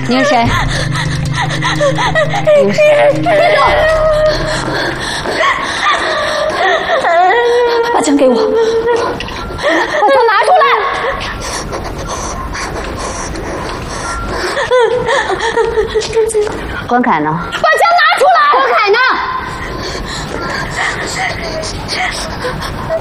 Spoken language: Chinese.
你是谁？你是谁？别动！把枪给我，把枪拿出来！关凯呢？把枪拿出来！关凯呢？